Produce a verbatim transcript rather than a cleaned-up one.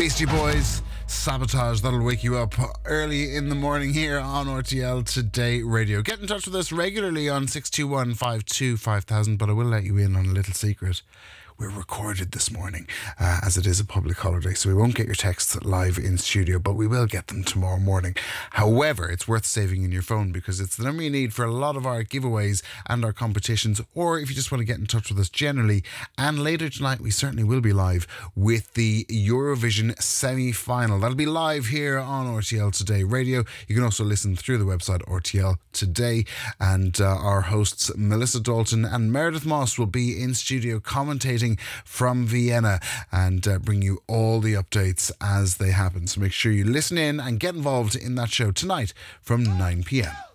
Beastie Boys, Sabotage. That'll wake you up early in the morning here on R T L Today Radio. Get in touch with us regularly on six two one, five two five thousand, but I will let you in on a little secret. We're recorded this morning uh, as it is a public holiday, so we won't get your texts live in studio, but we will get them tomorrow morning. However, it's worth saving in your phone because it's the number you need for a lot of our giveaways and our competitions, or if you just want to get in touch with us generally. And later tonight we certainly will be live with the Eurovision semi-final. That'll be live here on R T L Today Radio. You can also listen through the website R T L Today, and uh, our hosts Melissa Dalton and Meredith Moss will be in studio commentating from Vienna and uh, bring you all the updates as they happen. So make sure you listen in and get involved in that show tonight from nine p.m.